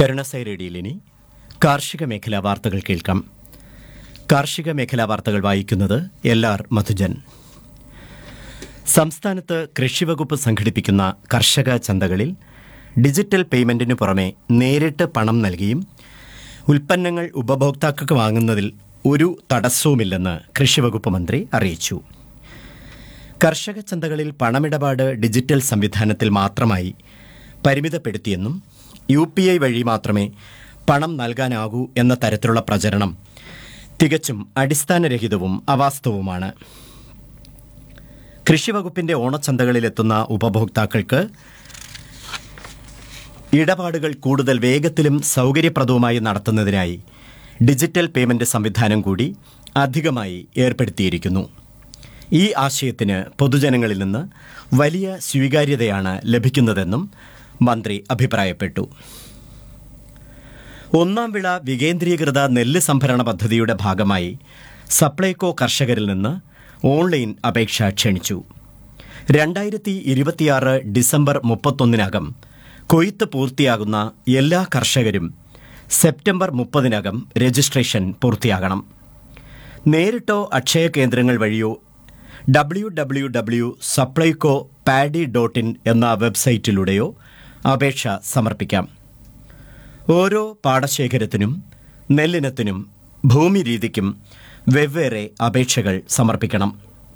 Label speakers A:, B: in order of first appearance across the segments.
A: കരുണസൈ റേഡിയോയിലിനി കാർഷിക മേഖലാ വാർത്തകൾ കേൾക്കാം. കാർഷിക മേഖലാ വാർത്തകൾ വായിക്കുന്നത് LR മധുജൻ. സംസ്ഥാനത്ത് കൃഷിവകുപ്പ് സംഘടിപ്പിക്കുന്ന കർഷക ചന്തകളിൽ ഡിജിറ്റൽ പേയ്മെന്റിനു പുറമെ നേരിട്ട് പണം നൽകിയും ഉൽപ്പന്നങ്ങൾ ഉപഭോക്താക്കൾക്ക് വാങ്ങുന്നതിൽ ഒരു തടസ്സവുമില്ലെന്ന് കൃഷിവകുപ്പ് മന്ത്രി അറിയിച്ചു. കർഷക ചന്തകളിൽ പണമിടപാട് ഡിജിറ്റൽ സംവിധാനത്തിൽ മാത്രമായി പരിമിതപ്പെടുത്തിയെന്നും UPI വഴി മാത്രമേ പണം നൽകാനാകൂ എന്ന തരത്തിലുള്ള പ്രചരണം തികച്ചും അടിസ്ഥാനരഹിതവും അവാസ്തവവുമാണ്. കൃഷിവകുപ്പിന്റെ ഓണച്ചന്തകളിലെത്തുന്ന ഉപഭോക്താക്കൾക്ക് ഇടപാടുകൾ കൂടുതൽ വേഗത്തിലും സൗകര്യപ്രദവുമായി നടത്തുന്നതിനായി ഡിജിറ്റൽ പേയ്മെന്റ് സംവിധാനം കൂടി അധികമായി ഏർപ്പെടുത്തിയിരിക്കുന്നു. ഈ ആശയത്തിന് പൊതുജനങ്ങളിൽ നിന്ന് വലിയ സ്വീകാര്യതയാണ് ലഭിക്കുന്നതെന്നും മന്ത്രി അഭിപ്രായപ്പെട്ടു. ഒന്നാം വിള വികേന്ദ്രീകൃത നെല്ല് സംഭരണ പദ്ധതിയുടെ ഭാഗമായി സപ്ലൈകോ കർഷകരിൽ നിന്ന് ഓൺലൈൻ അപേക്ഷ ക്ഷണിച്ചു. 2026 ഡിസംബർ 31-നകം കൊയ്ത്ത് പൂർത്തിയാകുന്ന എല്ലാ കർഷകരും സെപ്റ്റംബർ 30-നകം രജിസ്ട്രേഷൻ പൂർത്തിയാകണം. നേരിട്ടോ അക്ഷയ കേന്ദ്രങ്ങൾ വഴിയോ www.supplyco.paddy.in എന്ന വെബ്സൈറ്റിലൂടെയോ അപേക്ഷ സമർപ്പിക്കാം. ഓരോ പാടശേഖരത്തിനും നെല്ലിനത്തിനും ഭൂമി രീതിക്കും വെവ്വേറെ അപേക്ഷകൾ സമർപ്പിക്കണം.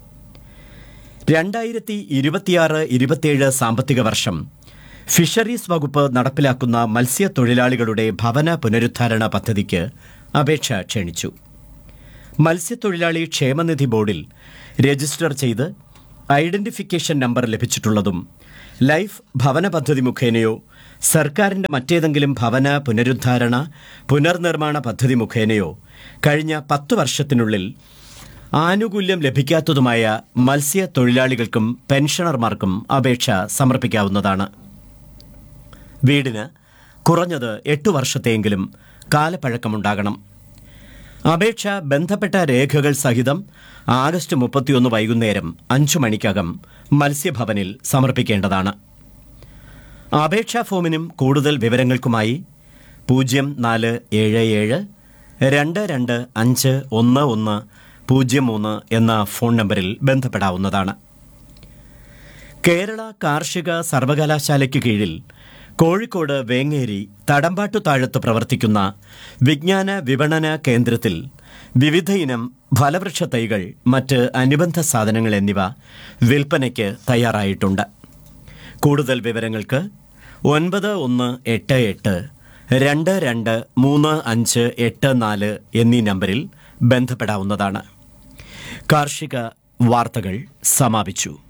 A: 2026-27 സാമ്പത്തിക വർഷം ഫിഷറീസ് വകുപ്പ് നടപ്പിലാക്കുന്ന മത്സ്യത്തൊഴിലാളികളുടെ ഭവന പുനരുദ്ധാരണ പദ്ധതിക്ക് അപേക്ഷ ക്ഷണിച്ചു. മത്സ്യത്തൊഴിലാളി ക്ഷേമനിധി ബോർഡിൽ രജിസ്റ്റർ ചെയ്ത് ഐഡന്റിഫിക്കേഷൻ നമ്പർ ലഭിച്ചിട്ടുള്ളതും ലൈഫ് ഭവന പദ്ധതി മുഖേനയോ സർക്കാരിന്റെ മറ്റേതെങ്കിലും ഭവന പുനരുദ്ധാരണ പുനർനിർമ്മാണ പദ്ധതി മുഖേനയോ കഴിഞ്ഞ 10 വർഷത്തിനുള്ളിൽ ആനുകൂല്യം ലഭിക്കാത്തതുമായ മത്സ്യത്തൊഴിലാളികൾക്കും പെൻഷനർമാർക്കും അപേക്ഷ സമർപ്പിക്കാവുന്നതാണ്. വീടിന് കുറഞ്ഞത് 8 വർഷത്തെയെങ്കിലും കാലപ്പഴക്കമുണ്ടാകണം. അപേക്ഷ ബന്ധപ്പെട്ട രേഖകൾ സഹിതം ആഗസ്റ്റ് 31 വൈകുന്നേരം 5 മണിക്കകം മത്സ്യഭവനിൽ സമർപ്പിക്കേണ്ടതാണ്. അപേക്ഷാ ഫോമിനും കൂടുതൽ വിവരങ്ങൾക്കുമായി 0477-2251-03 എന്ന ഫോൺ നമ്പറിൽ ബന്ധപ്പെടാവുന്നതാണ്. കേരള കാർഷിക സർവകലാശാലയ്ക്ക് കീഴിൽ കോഴിക്കോട് വേങ്ങേരി തടമ്പാട്ടുതാഴത്ത് പ്രവർത്തിക്കുന്ന വിജ്ഞാന വിപണന കേന്ദ്രത്തിൽ വിവിധയിനം ഫലവൃക്ഷ തൈകൾ, മറ്റ് അനുബന്ധ സാധനങ്ങൾ എന്നിവ വിൽപ്പനയ്ക്ക് തയ്യാറായിട്ടുണ്ട്. കൂടുതൽ വിവരങ്ങൾക്ക് 9188-223584 എന്നീ നമ്പറിൽ ബന്ധപ്പെടാവുന്നതാണ്. കാർഷിക വാർത്തകൾ സമാപിച്ചു.